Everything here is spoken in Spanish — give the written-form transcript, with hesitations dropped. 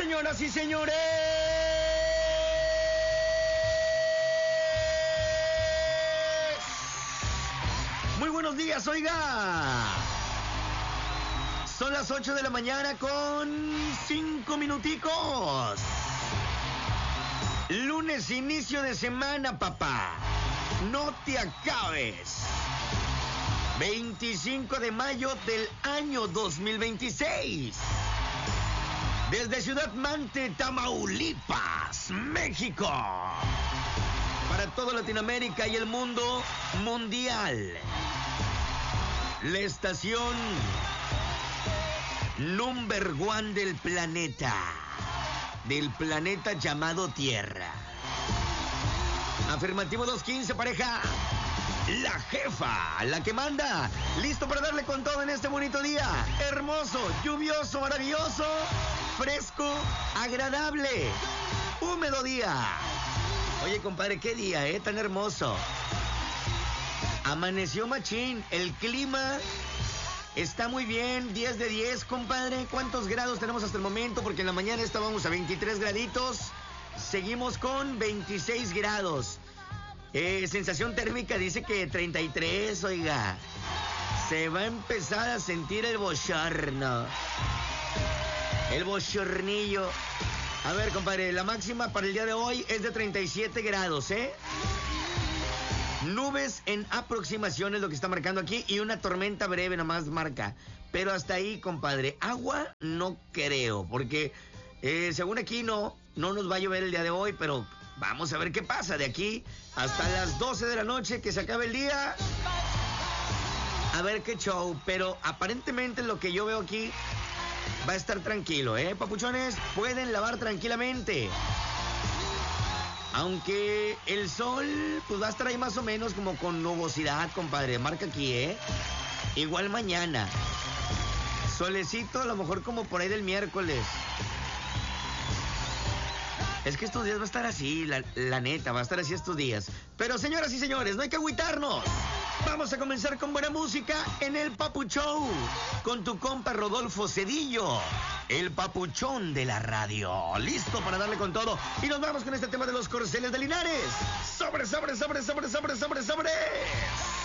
Señoras y señores, muy buenos días, oiga. Son las 8 de la mañana con 5 minuticos. Lunes, inicio de semana, papá. No te acabes. 25 de mayo del año 2026. Desde Ciudad Mante, Tamaulipas, México. Para toda Latinoamérica y el mundo mundial. La estación number one del planeta. Del planeta llamado Tierra. Afirmativo 215, pareja. La jefa, la que manda. Listo para darle con todo en este bonito día. Hermoso, lluvioso, maravilloso, fresco, agradable, húmedo día. Oye, compadre, qué día, tan hermoso. Amaneció machín, el clima está muy bien, 10 de 10, compadre. ¿Cuántos grados tenemos hasta el momento? Porque en la mañana estábamos a 23 graditos. Seguimos con 26 grados. Sensación térmica dice que 33, oiga. Se va a empezar a sentir el bochorno. El bochornillo. A ver, compadre, la máxima para el día de hoy es de 37 grados, Nubes en aproximación es lo que está marcando aquí y una tormenta breve nomás marca. Pero hasta ahí, compadre. Agua no creo, porque según aquí no nos va a llover el día de hoy, pero vamos a ver qué pasa de aquí hasta las 12 de la noche que se acabe el día. A ver qué show, pero aparentemente lo que yo veo aquí va a estar tranquilo, papuchones, pueden lavar tranquilamente. Aunque el sol pues va a estar ahí más o menos como con nubosidad, compadre, marca aquí, Igual mañana. Solecito a lo mejor como por ahí del miércoles. Es que estos días va a estar así, la neta, va a estar así estos días. Pero señoras y señores, no hay que agüitarnos. Vamos a comenzar con buena música en el Papu Show. Con tu compa Rodolfo Cedillo, el papuchón de la radio. Listo para darle con todo. Y nos vamos con este tema de los corceles de Linares. ¡Sobre, sobre, sobre, sobre, sobre, sobre, sobre!